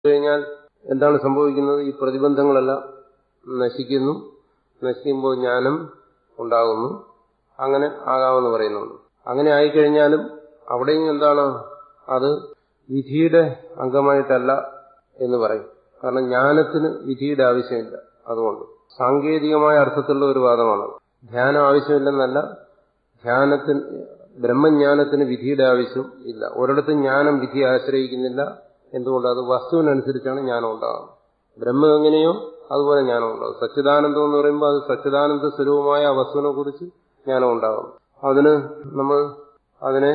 കഴിഞ്ഞാൽ എന്താണ് സംഭവിക്കുന്നത്? ഈ പ്രതിബന്ധങ്ങളെല്ലാം നശിക്കുന്നു. നശിക്കുമ്പോൾ ജ്ഞാനം ഉണ്ടാകുന്നു. അങ്ങനെ ആകാമെന്ന് പറയുന്നുണ്ട്. അങ്ങനെ ആയിക്കഴിഞ്ഞാലും അവിടെയും എന്താണ്? അത് വിധിയുടെ അംഗമായിട്ടല്ല എന്ന് പറയും. കാരണം ജ്ഞാനത്തിന് വിധിയുടെ ആവശ്യമില്ല. അതുകൊണ്ട് സാങ്കേതികമായ അർത്ഥത്തിലുള്ള ഒരു വാദമാണ്. ധ്യാനം ആവശ്യമില്ലെന്നല്ല, ധ്യാനത്തിന് ബ്രഹ്മജ്ഞാനത്തിന് വിധിയുടെ ആവശ്യം ഇല്ല. ഒരിടത്തും ജ്ഞാനം വിധിയെ ആശ്രയിക്കുന്നില്ല. എന്തുകൊണ്ട്? അത് വസ്തുവിനനുസരിച്ചാണ് ജ്ഞാനം ഉണ്ടാകുന്നത്. ബ്രഹ്മം എങ്ങനെയോ അതുപോലെ ജ്ഞാനം ഉണ്ടാകും. സച്ചിദാനന്ദം എന്ന് പറയുമ്പോൾ അത് സച്ചിദാനന്ദ സ്വരൂപമായ ആ വസ്തുവിനെ കുറിച്ച് ജ്ഞാനം ഉണ്ടാകും. അതിന് നമ്മൾ അതിനെ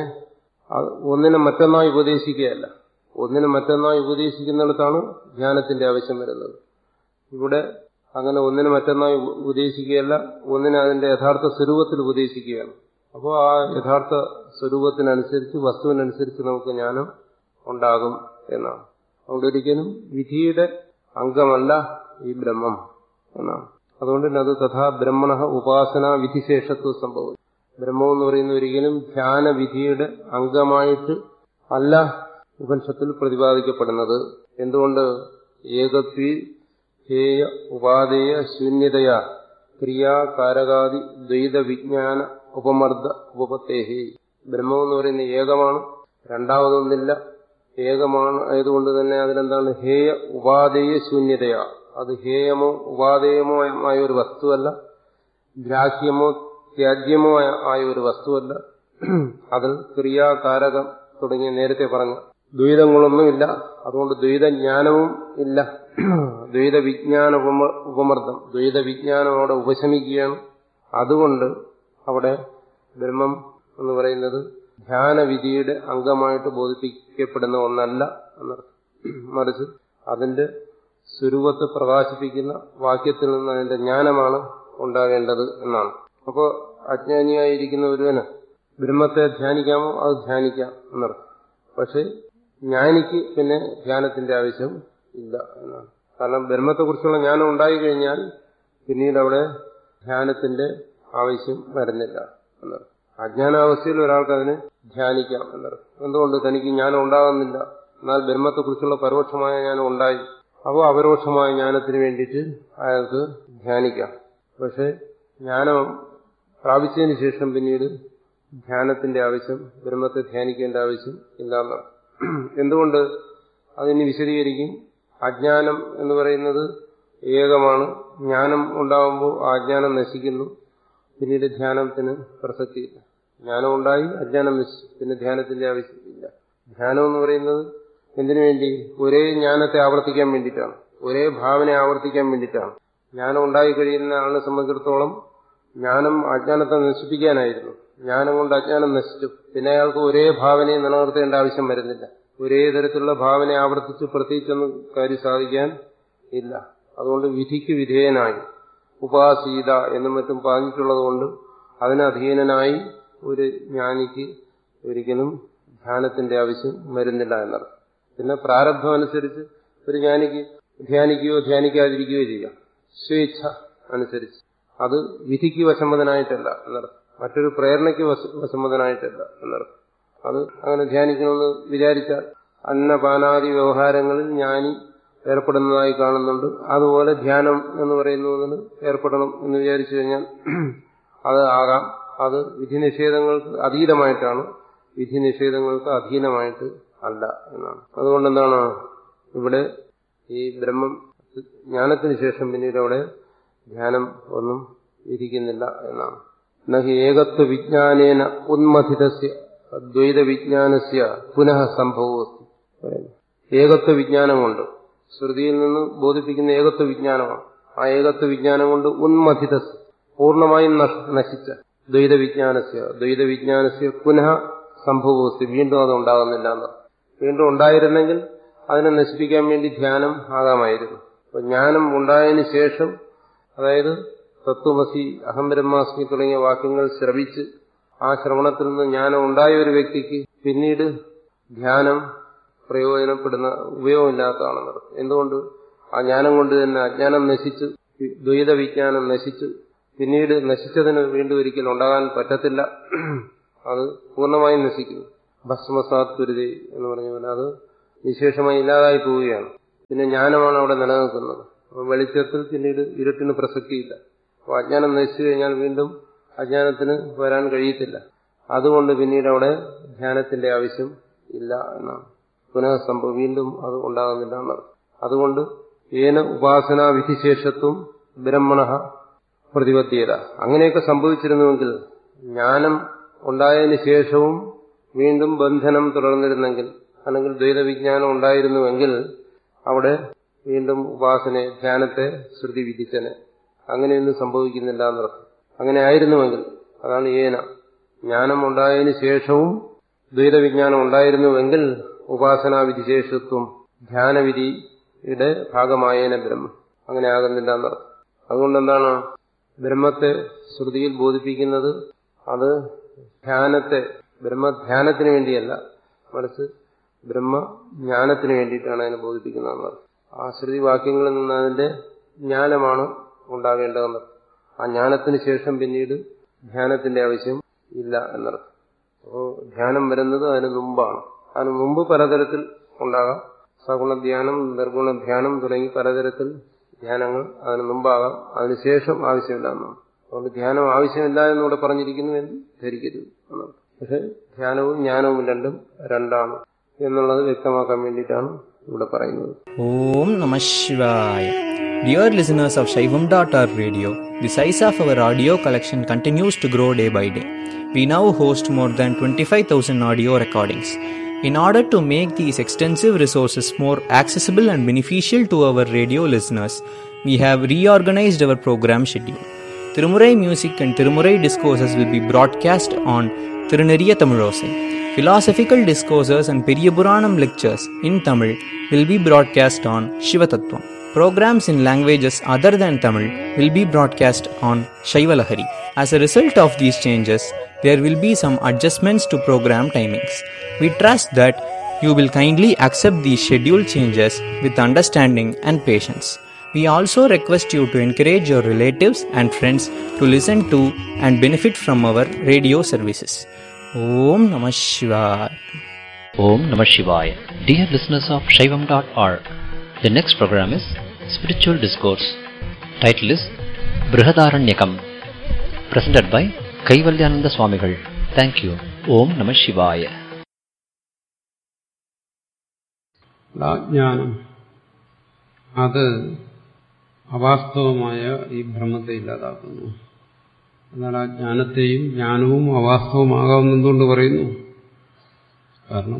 ഒന്നിനെ മറ്റൊന്നായി ഉപദേശിക്കുകയല്ല. ഒന്നിനെ മറ്റൊന്നായി ഉപദേശിക്കുന്നിടത്താണ് ജ്ഞാനത്തിന്റെ ആവശ്യം വരുന്നത്. ഇവിടെ അങ്ങനെ ഒന്നിനെ മറ്റൊന്നായി ഉപദേശിക്കുകയല്ല, ഒന്നിനെ അതിന്റെ യഥാർത്ഥ സ്വരൂപത്തിൽ ഉപദേശിക്കുകയാണ്. അപ്പോൾ ആ യഥാർത്ഥ സ്വരൂപത്തിനനുസരിച്ച്, വസ്തുവിനനുസരിച്ച് നമുക്ക് ജ്ഞാനം ഉണ്ടാകും എന്നാണ്. അതുകൊണ്ട് ഒരിക്കലും വിധിയുടെ അംഗമല്ല ഈ ബ്രഹ്മം എന്നാണ്. അതുകൊണ്ട് തന്നെ അത് തഥാ ബ്രഹ്മണ ഉപാസന വിധിശേഷത്വ സംഭവം. ബ്രഹ്മം എന്ന് പറയുന്ന ഒരിക്കലും ധ്യാനവിധിയുടെ അംഗമായിട്ട് അല്ല ഉപനിഷത്തിൽ പ്രതിപാദിക്കപ്പെടുന്നത്. എന്തുകൊണ്ട്? ഏകത്വി ഹേയ ഉപാദേയ ശൂന്യതയ ക്രിയാകാരകാദി ദ്വൈത വിജ്ഞാന ഉപമർദ്ദ ഉപപത്തേഹി. ബ്രഹ്മം എന്ന് പറയുന്ന ഏകമാണ്, രണ്ടാമതൊന്നില്ല. ഏകമാണ് ആയതുകൊണ്ട് തന്നെ അതിലെന്താണ്? ഹേയ ഉപാദേയ ശൂന്യതയാ. അത് ഹേയമോ ഉപാദേയമോ ആയ ഒരു വസ്തുവല്ല, ഗ്രാഹ്യമോ ത്യാജ്യമോ ആയ ഒരു വസ്തുവല്ല. അതിൽ ക്രിയാകാരകം തുടങ്ങിയ നേരത്തെ പറഞ്ഞ ദ്വൈതങ്ങളൊന്നുമില്ല. അതുകൊണ്ട് ദ്വൈതജ്ഞാനവും ഇല്ല. ദ്വൈത വിജ്ഞാന ഉപമർദ്ദം, ദ്വൈത വിജ്ഞാനം അവിടെ ഉപശമിക്കുകയാണ്. അതുകൊണ്ട് അവിടെ ബ്രഹ്മം എന്ന് പറയുന്നത് ധ്യാനവിധിയുടെ അംഗമായിട്ട് ബോധിപ്പിക്കപ്പെടുന്ന ഒന്നല്ല എന്നർത്ഥം. മറിച്ച് അതിന്റെ സ്വരൂപത്തെ പ്രകാശിപ്പിക്കുന്ന വാക്യത്തിൽ നിന്ന് അതിന്റെ ജ്ഞാനമാണ് ഉണ്ടാകേണ്ടത് എന്നാണ്. അപ്പോൾ അജ്ഞാനിയായിരിക്കുന്ന ഒരുവന് ബ്രഹ്മത്തെ ധ്യാനിക്കാമോ? അത് ധ്യാനിക്കാം എന്നർത്ഥം. പക്ഷെ ജ്ഞാനിക്ക് പിന്നെ ധ്യാനത്തിന്റെ ആവശ്യം ഇല്ല എന്നാണ്. കാരണം ബ്രഹ്മത്തെക്കുറിച്ചുള്ള ജ്ഞാനം ഉണ്ടായിക്കഴിഞ്ഞാൽ പിന്നീട് അവിടെ ധ്യാനത്തിന്റെ ആവശ്യം വരുന്നില്ല എന്നർത്ഥം. അജ്ഞാനാവസ്ഥയിൽ ഒരാൾക്ക് അതിനെ ധ്യാനിക്കാം എന്നർത്ഥം. എന്തുകൊണ്ട്? തനിക്ക് ജ്ഞാനം ഉണ്ടാകുന്നില്ല, എന്നാൽ ബ്രഹ്മത്തെക്കുറിച്ചുള്ള പരോക്ഷമായ ജ്ഞാനം ഉണ്ടായി. അപ്പോൾ അപരോക്ഷമായ ജ്ഞാനത്തിന് വേണ്ടിയിട്ട് അയാൾക്ക് ധ്യാനിക്കാം. പക്ഷെ ജ്ഞാനം പ്രാപിച്ചതിന് ശേഷം പിന്നീട് ധ്യാനത്തിന്റെ ആവശ്യം, ബ്രഹ്മത്തെ ധ്യാനിക്കേണ്ട ആവശ്യം ഇല്ല എന്നർത്ഥം. എന്തുകൊണ്ട്? അതിന് വിശദീകരിക്കും. അജ്ഞാനം എന്ന് പറയുന്നത് ഏകമാണ്. ജ്ഞാനം ഉണ്ടാകുമ്പോൾ ആ അജ്ഞാനം നശിക്കുന്നു. പിന്നീട് ധ്യാനത്തിന് പ്രസക്തിയില്ല. ജ്ഞാനം ഉണ്ടായി, അജ്ഞാനം നശിച്ചു, പിന്നെ ധ്യാനത്തിന്റെ ആവശ്യമില്ല. ധ്യാനം എന്ന് പറയുന്നത് എന്തിനു വേണ്ടി? ഒരേ ജ്ഞാനത്തെ ആവർത്തിക്കാൻ വേണ്ടിയിട്ടാണ്, ഒരേ ഭാവന ആവർത്തിക്കാൻ വേണ്ടിയിട്ടാണ്. ജ്ഞാനം ഉണ്ടായിക്കഴിയുന്ന ആളിനെ സംബന്ധിച്ചിടത്തോളം ജ്ഞാനം അജ്ഞാനത്തെ നശിപ്പിക്കാനായിരുന്നു. ജ്ഞാനം കൊണ്ട് അജ്ഞാനം നശിച്ചു, പിന്നെ അയാൾക്ക് ഒരേ ഭാവനയെ നിലനിർത്തേണ്ട ആവശ്യം വരുന്നില്ല. ഒരേ തരത്തിലുള്ള ഭാവന ആവർത്തിച്ച് പ്രത്യേകിച്ചൊന്നും കാര്യം സാധിക്കാൻ ഇല്ല. അതുകൊണ്ട് വിധിക്ക് വിധേയനായി ഉപാസീത എന്നും മറ്റും പറഞ്ഞിട്ടുള്ളതുകൊണ്ട് അതിന് അധീനനായി ഒരു ജ്ഞാനിക്ക് ഒരിക്കലും ധ്യാനത്തിന്റെ ആവശ്യം വരുന്നില്ല എന്നർത്ഥം. പിന്നെ പ്രാരബ്ധം അനുസരിച്ച് ഒരു ജ്ഞാനിക്ക് ധ്യാനിക്കുകയോ ധ്യാനിക്കാതിരിക്കുകയോ ചെയ്യാം, സ്വേച്ഛ അനുസരിച്ച്. അത് വിധിക്ക് വശംവദനായിട്ടല്ല എന്നർത്ഥം, മറ്റൊരു പ്രേരണയ്ക്ക് വശംവദനായിട്ടല്ല എന്നർത്ഥം. അത് അങ്ങനെ ധ്യാനിക്കണമെന്ന് വിചാരിച്ചാൽ അന്നപാനാദി വ്യവഹാരങ്ങളിൽ ജ്ഞാനി ഏർപ്പെടുന്നതായി കാണുന്നുണ്ട്. അതുപോലെ ധ്യാനം എന്ന് പറയുന്നതിന് ഏർപ്പെടണം എന്ന് വിചാരിച്ചു കഴിഞ്ഞാൽ അത് ആകാം. അത് വിധിനിഷേധങ്ങൾക്ക് അതീതമായിട്ടാണ്, വിധിനിഷേധങ്ങൾക്ക് അധീനമായിട്ട് അല്ല എന്നാണ്. അതുകൊണ്ടെന്താണ് ഇവിടെ ഈ ബ്രഹ്മം ജ്ഞാനത്തിന് ശേഷം പിന്നീട് അവിടെ ധ്യാനം ഒന്നും വിധിക്കുന്നില്ല എന്നാണ്. നഹി ഏകത്വ വിജ്ഞാനേന ഉന്മഥിതസ്യ ദ്വൈത വിജ്ഞാനസ്യ പുനഃ സംഭവോസ്തി. ഏകത്വ വിജ്ഞാനം കൊണ്ട്, ശ്രുതിയിൽ നിന്ന് ബോധിപ്പിക്കുന്ന ഏകത്വ വിജ്ഞാനമാണ്. ആ ഏകത്വ വിജ്ഞാനം കൊണ്ട് ഉന്മഥിതസ്യ പൂർണ്ണമായും നശിച്ച ദ്വൈത വിജ്ഞാനസ്യ പുനഃ സംഭവോസ്തി, വീണ്ടും അത് ഉണ്ടാകുന്നില്ല എന്ന്. വീണ്ടും ഉണ്ടായിരുന്നെങ്കിൽ അതിനെ നശിപ്പിക്കാൻ വേണ്ടി ധ്യാനം ആകാമായിരുന്നു. അപ്പൊ ജ്ഞാനം ഉണ്ടായതിനു ശേഷം, അതായത് തത്വമസി, അഹം ബ്രഹ്മാസ്മി തുടങ്ങിയ വാക്യങ്ങൾ ശ്രവിച്ച് ആ ശ്രവണത്തിൽ നിന്ന് ജ്ഞാനം ഉണ്ടായ ഒരു വ്യക്തിക്ക് പിന്നീട് ധ്യാനം പ്രയോജനപ്പെടുന്ന ഉപയോഗമില്ലാത്തതാണെന്ന്. എന്തുകൊണ്ട്? ആ ജ്ഞാനം കൊണ്ട് തന്നെ അജ്ഞാനം നശിച്ച്, ദ്വൈത വിജ്ഞാനം നശിച്ച്, പിന്നീട് നശിച്ചതിന് വീണ്ടും ഒരിക്കലും ഉണ്ടാകാൻ പറ്റത്തില്ല. അത് പൂർണ്ണമായും നശിക്കുന്നു. ഭസ്മസാത് കുരുതേ എന്ന് പറഞ്ഞ പോലെ അത് വിശേഷമായി ഇല്ലാതായി പോവുകയാണ്. പിന്നെ ജ്ഞാനമാണ് അവിടെ നിലനിൽക്കുന്നത്. വെളിച്ചത്തിൽ പിന്നീട് ഇരുട്ടിന് പ്രസക്തിയില്ല. അപ്പോൾ അജ്ഞാനം നശിച്ചു കഴിഞ്ഞാൽ വീണ്ടും അജ്ഞാനത്തിന് വരാൻ കഴിയത്തില്ല. അതുകൊണ്ട് പിന്നീട് അവിടെ ധ്യാനത്തിന്റെ ആവശ്യം ഇല്ല എന്നാണ്. പുനഃസംഭവം വീണ്ടും അത് ഉണ്ടാകുന്നില്ല എന്നാണ്. അതുകൊണ്ട് ഏന ഉപാസനാ വിധിശേഷത്വം ബ്രഹ്മണഃ പ്രതിപദ്ധ്യത. അങ്ങനെയൊക്കെ സംഭവിച്ചിരുന്നുവെങ്കിൽ, ജ്ഞാനം ഉണ്ടായതിനു ശേഷവും വീണ്ടും ബന്ധനം തുടർന്നിരുന്നെങ്കിൽ, അല്ലെങ്കിൽ ദ്വൈതവിജ്ഞാനം ഉണ്ടായിരുന്നുവെങ്കിൽ, അവിടെ വീണ്ടും ഉപാസനയെ ധ്യാനത്തെ ശ്രുതി വിധിച്ചനെ. അങ്ങനെയൊന്നും സംഭവിക്കുന്നില്ല എന്നർത്ഥം. അങ്ങനെ ആയിരുന്നുവെങ്കിൽ, അതാണ് ഏന, ജ്ഞാനം ഉണ്ടായതിനു ശേഷവും ദ്വൈതവിജ്ഞാനം ഉണ്ടായിരുന്നുവെങ്കിൽ ഉപാസനാവിധിശേഷത്വം ധ്യാനവിധിയുടെ ഭാഗമായേന ബ്രഹ്മം. അങ്ങനെ ആകുന്നില്ല എന്നർത്ഥം. അതുകൊണ്ടെന്താണ് ബ്രഹ്മത്തെ ശ്രുതിയിൽ ബോധിപ്പിക്കുന്നത്? അത് ധ്യാനത്തെ, ബ്രഹ്മധ്യാനത്തിന് വേണ്ടിയല്ല, മറിച്ച് ബ്രഹ്മജ്ഞാനത്തിന് വേണ്ടിയിട്ടാണ് അതിനെ ബോധിപ്പിക്കുന്നതെന്നർത്ഥം. ആ ശ്രുതി വാക്യങ്ങളിൽ നിന്ന് അതിന്റെ ജ്ഞാനമാണ് ഉണ്ടാകേണ്ടതെന്നർത്ഥം. ആ ജ്ഞാനത്തിന് ശേഷം പിന്നീട് ധ്യാനത്തിന്റെ ആവശ്യം ഇല്ല എന്നർത്ഥം. അപ്പോൾ ധ്യാനം വരുന്നത് അതിന് മുമ്പാണ്. അതിന് മുമ്പ് പലതരത്തിൽ ഉണ്ടാകാം. സഗുണധ്യാനം, നിർഗുണധ്യാനം തുടങ്ങി പലതരത്തിൽ ധ്യാനങ്ങൾ അതിന് മുമ്പാകാം. അതിനുശേഷം ആവശ്യമില്ല എന്നാണ്. അതുകൊണ്ട് ധ്യാനം ആവശ്യമില്ല എന്നിവിടെ പറഞ്ഞിരിക്കുന്നു എന്ന് ധരിക്കരുത് എന്നാണ്. പക്ഷെ ധ്യാനവും ജ്ഞാനവും രണ്ടാണ് എന്നുള്ളത് വ്യക്തമാക്കാൻ വേണ്ടിയിട്ടാണ് ഇവിടെ പറയുന്നത്. ഓം നമഃ ശിവായ. Dear listeners of Shaivam.org radio, the size of our audio collection continues to grow day by day. We now host more than 25,000 audio recordings. In order to make these extensive resources more accessible and beneficial to our radio listeners, we have reorganized our program schedule. Tirumurai music and Tirumurai discourses will be broadcast on Tiruneriya Tamilosai. Philosophical discourses and Periyapuranam lectures in Tamil will be broadcast on Shivatattvam. Programs in languages other than Tamil will be broadcast on Shaivalahari. As a result of these changes, there will be some adjustments to program timings. We trust that you will kindly accept these schedule changes with understanding and patience. We also request you to encourage your relatives and friends to listen to and benefit from our radio services. Om Namah Shivaya. Om Namah Shivaya. Dear listeners of Shaivam.org, the next program is Spiritual Discourse. Title is Brihadaranyakam. Presented by Kaivalyananda Swamigal. Thank you. Om Namah Shivaya. ജ്ഞാനം, അത് അവാസ്തവമായ ഈ ഭ്രമത്തെ ഇല്ലാതാക്കുന്നു. എന്നാൽ ആ ജ്ഞാനത്തെയും ജ്ഞാനവും അവാസ്തവമാകാമെന്ന് എന്തുകൊണ്ട് പറയുന്നു? കാരണം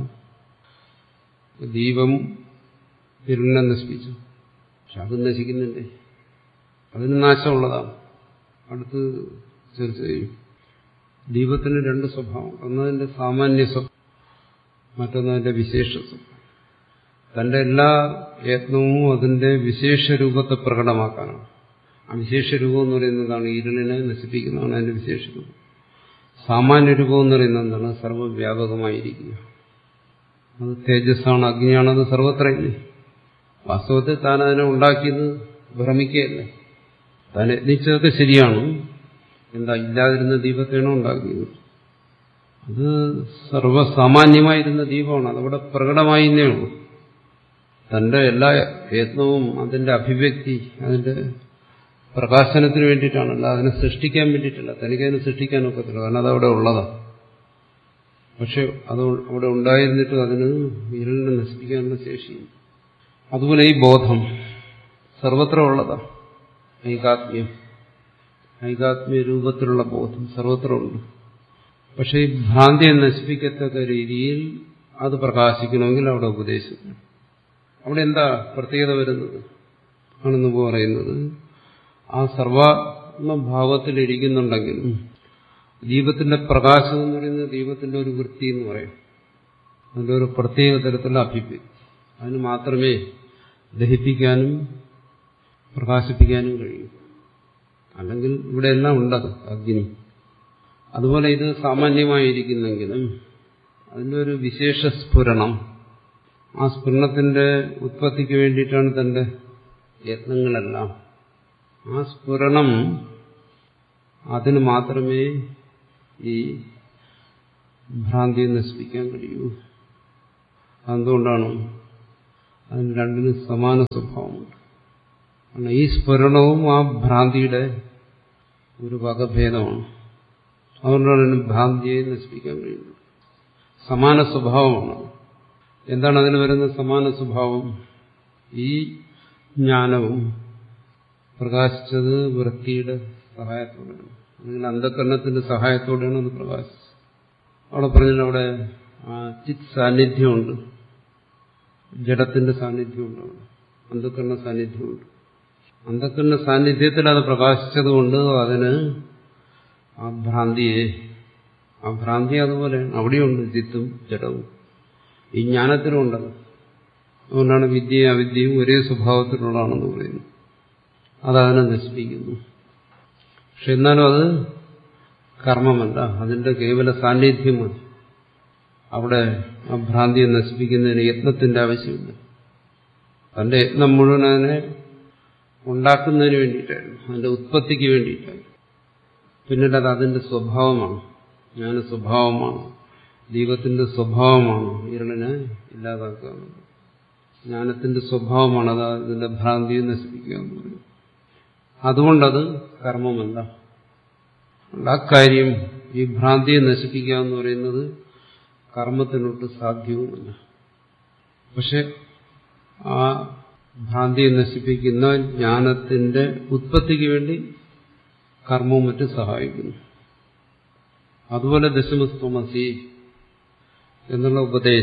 ദീപം ഇരുളിനെ നശിപ്പിച്ചു, പക്ഷെ അത് നശിക്കുന്നുണ്ടേ, അതിന് നാശമുള്ളതാണ്. അടുത്ത് ചർച്ച ചെയ്യും. ദീപത്തിന് രണ്ട് സ്വഭാവം, ഒന്നതിന്റെ സാമാന്യ സ്വഭാവം, മറ്റൊന്നതിന്റെ വിശേഷ സ്വഭാവം. തന്റെ എല്ലാ യത്നവും അതിന്റെ വിശേഷ രൂപത്തെ പ്രകടമാക്കാനാണ്. ആ വിശേഷ രൂപം എന്ന് പറയുന്നതാണ് ഇരുളിനെ നശിപ്പിക്കുന്നതാണ് അതിന്റെ വിശേഷ രൂപം. സാമാന്യ രൂപം എന്ന് പറയുന്നത് എന്താണ്? സർവ്വവ്യാപകമായിരിക്കുക. അത് തേജസ്സാണ്, അഗ്നിയാണ്, അത് സർവത്രയില്ലേ. വാസ്തവത്തിൽ താൻ അതിനെ ഉണ്ടാക്കിയത് ഭ്രമിക്കുകയല്ലേ. താൻ യത്നിച്ചതൊക്കെ ശരിയാണ്. എന്താ, ഇല്ലാതിരുന്ന ദീപത്തെയാണോ ഉണ്ടാക്കിയത്? അത് സർവ്വസാമാന്യമായിരുന്ന ദീപമാണ്, അതവിടെ പ്രകടമായിരുന്നേ ഉള്ളൂ. തന്റെ എല്ലാ യത്നവും അതിന്റെ അഭിവ്യക്തി, അതിന്റെ പ്രകാശനത്തിന് വേണ്ടിയിട്ടാണല്ല, അതിനെ സൃഷ്ടിക്കാൻ വേണ്ടിയിട്ടല്ല. തനിക്കതിനെ സൃഷ്ടിക്കാൻ ഒക്കത്തില്ല, കാരണം അതവിടെ ഉള്ളതാണ്. പക്ഷെ അത് അവിടെ ഉണ്ടായിരുന്നിട്ടും അതിന് ഇരുളിനെ നശിപ്പിക്കാനുള്ള ശേഷിയും. അതുപോലെ ഈ ബോധം സർവത്ര ഉള്ളതാണ്. ഐകാത്മ്യ രൂപത്തിലുള്ള ബോധം സർവത്ര ഉണ്ട്. പക്ഷെ ഈ ഭ്രാന്തിയെ നശിപ്പിക്കത്തക്ക രീതിയിൽ അത് പ്രകാശിക്കണമെങ്കിൽ അവിടെ ഉപദേശിക്കണം. അവിടെ എന്താ പ്രത്യേകത വരുന്നത് ആണെന്ന് പറയുന്നത്, ആ സർവാത്മഭാവത്തിലിരിക്കുന്നുണ്ടെങ്കിലും ദീപത്തിന്റെ പ്രകാശം എന്ന് പറയുന്നത് ദീപത്തിന്റെ ഒരു വൃത്തി എന്ന് പറയും. അതിന്റെ ഒരു പ്രത്യേക തരത്തിലുള്ള അഭിപ്രായം. അതിന് മാത്രമേ ദഹിപ്പിക്കാനും പ്രകാശിപ്പിക്കാനും കഴിയും. അല്ലെങ്കിൽ ഇവിടെ എല്ലാം ഉണ്ടത് അഗ്നി. അതുപോലെ ഇത് സാമാന്യമായിരിക്കുന്നെങ്കിലും അതിൻ്റെ ഒരു വിശേഷ സ്ഫുരണം, ആ സ്ഫുരണത്തിന്റെ ഉത്പത്തിക്ക് വേണ്ടിയിട്ടാണ് തന്റെ യത്നങ്ങളെല്ലാം. ആ സ്ഫുരണം, അതിന് മാത്രമേ ഈ ഭ്രാന്തിയെ നശിപ്പിക്കാൻ കഴിയൂ. അതുകൊണ്ടാണ് അതിന് രണ്ടിനും സമാന സ്വഭാവമുണ്ട്. കാരണം ഈ സ്ഫുരണവും ആ ഭ്രാന്തിയുടെ ഒരു വകഭേദമാണ്. അതുകൊണ്ടാണ് അതിന് ഭ്രാന്തിയെ നശിപ്പിക്കാൻ കഴിയുന്നത്. സമാന സ്വഭാവമാണ്. എന്താണ് അതിന് വരുന്ന സമാന സ്വഭാവം? ഈ ജ്ഞാനവും പ്രകാശിച്ചത് വൃത്തിയുടെ സഹായത്തോടെയാണ്, അല്ലെങ്കിൽ അന്ധകരണത്തിന്റെ സഹായത്തോടെയാണ് അത് പ്രകാശിച്ചത്. അവിടെ പറഞ്ഞാൽ അവിടെ ചിത് സാന്നിധ്യമുണ്ട്, ജഡത്തിന്റെ സാന്നിധ്യമുണ്ട്, അവിടെ അന്ധകരണ സാന്നിധ്യമുണ്ട്. അന്ധകരണ സാന്നിധ്യത്തിൽ അത് പ്രകാശിച്ചതുകൊണ്ട് അതിന് ആ ഭ്രാന്തി അതുപോലെയാണ്. അവിടെയുണ്ട് ചിത്തും ജഡവും. ഈ ജ്ഞാനത്തിനുണ്ടത്. അതുകൊണ്ടാണ് വിദ്യയും അവിദ്യയും ഒരേ സ്വഭാവത്തിലുള്ളതാണെന്ന് പറയുന്നത്. അതതിനെ നശിപ്പിക്കുന്നു. പക്ഷെ എന്നാലും അത് കർമ്മമല്ല, അതിന്റെ കേവല സാന്നിധ്യമാണ്. അവിടെ ആ ഭ്രാന്തിയെ നശിപ്പിക്കുന്നതിന് യത്നത്തിന്റെ ആവശ്യമില്ല. തന്റെ യത്നം മുഴുവൻ അതിനെ ഉണ്ടാക്കുന്നതിന് വേണ്ടിയിട്ടായിരുന്നു, അതിന്റെ ഉത്പത്തിക്ക് വേണ്ടിയിട്ടായിരുന്നു. പിന്നീട് അത് അതിന്റെ സ്വഭാവമാണ്, ജ്ഞാന സ്വഭാവമാണ്, ദീപത്തിന്റെ സ്വഭാവമാണ് ഇരുളിനെ ഇല്ലാതാക്കുക. ജ്ഞാനത്തിന്റെ സ്വഭാവമാണ് അത് അതിന്റെ ഭ്രാന്തിയെ നശിപ്പിക്കുക എന്ന് പറയുന്നത്. അതുകൊണ്ടത് കർമ്മമല്ല. ആ കാര്യം, ഈ ഭ്രാന്തിയെ നശിപ്പിക്കുക എന്ന് പറയുന്നത് കർമ്മത്തിനൊട്ട് സാധ്യവുമല്ല. പക്ഷെ ആ ഭ്രാന്തിയെ നശിപ്പിക്കുന്ന ജ്ഞാനത്തിന്റെ ഉത്പത്തിക്ക് വേണ്ടി കർമ്മവും മറ്റും സഹായിക്കുന്നു. അതുപോലെ ദശമസ്ത്വമസി എന്നുള്ള